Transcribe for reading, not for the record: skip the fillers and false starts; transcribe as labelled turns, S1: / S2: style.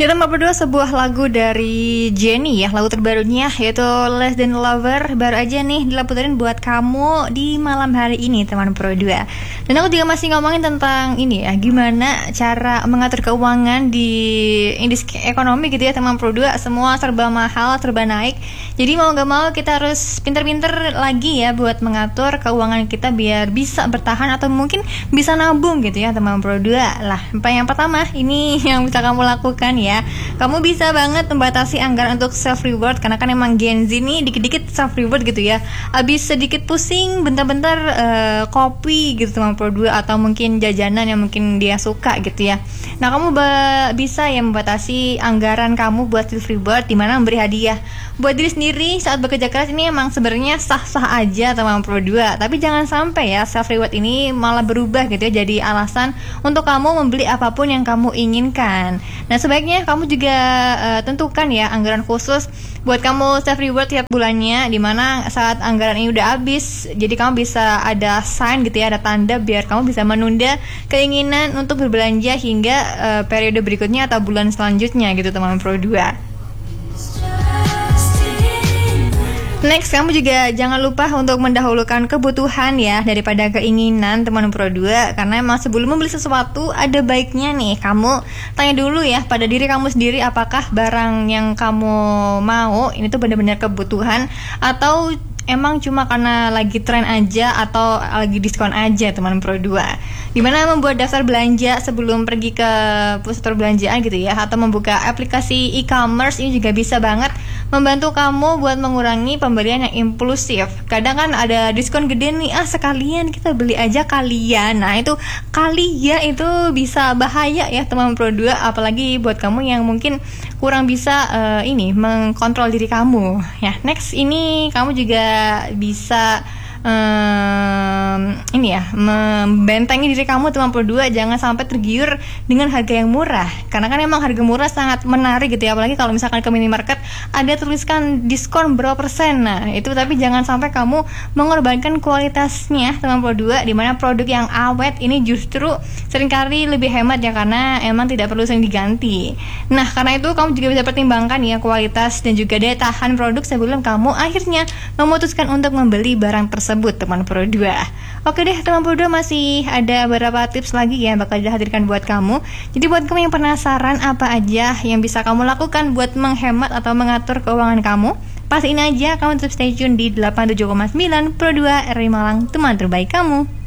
S1: Kita mau berdua sebuah lagu dari Jennie ya, lagu terbarunya yaitu Less Than Lover. Baru aja nih dilapurin buat kamu di malam hari ini teman Pro 2. Dan aku juga masih ngomongin tentang ini ya, gimana cara mengatur keuangan di industri ekonomi gitu ya teman Pro 2. Semua serba mahal, serba naik. Jadi mau gak mau kita harus pinter-pinter lagi ya buat mengatur keuangan kita biar bisa bertahan atau mungkin bisa nabung gitu ya teman Pro 2. Lah, yang pertama ini yang bisa kamu lakukan ya. Kamu bisa banget membatasi anggaran untuk self reward, karena kan emang Gen Z nih dikit-dikit self reward gitu ya. Abis sedikit pusing, bentar-bentar kopi gitu teman Pro 2 atau mungkin jajanan yang mungkin dia suka gitu ya. Nah, kamu bisa ya membatasi anggaran kamu buat self reward, dimana memberi hadiah buat diri sendiri saat bekerja keras. Ini emang sebenarnya sah-sah aja teman Pro 2, tapi jangan sampai ya self reward ini malah berubah gitu ya jadi alasan untuk kamu membeli apapun yang kamu inginkan. Nah, sebaiknya kamu juga tentukan ya anggaran khusus buat kamu self reward tiap bulannya, dimana saat anggaran ini udah habis, jadi kamu bisa ada sign gitu ya, ada tanda biar kamu bisa menunda keinginan untuk berbelanja hingga periode berikutnya atau bulan selanjutnya gitu teman Pro 2. Next, kamu juga jangan lupa untuk mendahulukan kebutuhan ya daripada keinginan teman Pro 2. Karena emang sebelum membeli sesuatu ada baiknya nih kamu tanya dulu ya pada diri kamu sendiri, apakah barang yang kamu mau ini tuh benar-benar kebutuhan atau emang cuma karena lagi tren aja atau lagi diskon aja teman Pro 2. Dimana membuat daftar belanja sebelum pergi ke pusat perbelanjaan gitu ya, atau membuka aplikasi e-commerce ini juga bisa banget membantu kamu buat mengurangi pembelian yang impulsif. Kadang kan ada diskon gede nih, sekalian kita beli aja kalian. Nah, itu kali ya itu bisa bahaya ya teman Pro 2, apalagi buat kamu yang mungkin kurang bisa mengkontrol diri kamu. Ya, next ini kamu juga bisa membentengi diri kamu teman Pro 2, jangan sampai tergiur dengan harga yang murah. Karena kan emang harga murah sangat menarik gitu ya, apalagi kalau misalkan ke minimarket ada tuliskan diskon berapa persen. Nah, itu tapi jangan sampai kamu mengorbankan kualitasnya teman Pro 2, dimana produk yang awet ini justru seringkali lebih hemat ya, karena emang tidak perlu sering diganti. Nah, karena itu kamu juga bisa pertimbangkan ya kualitas dan juga daya tahan produk sebelum kamu akhirnya memutuskan untuk membeli barang tersebut teman Pro 2. Oke deh teman Pro 2, masih ada beberapa tips lagi ya bakal dihadirkan buat kamu. Jadi buat kamu yang penasaran apa aja yang bisa kamu lakukan buat menghemat atau mengatur keuangan kamu, pastiin aja kamu tetap stay tune di 87,9 Pro 2 RRI Malang, teman terbaik kamu.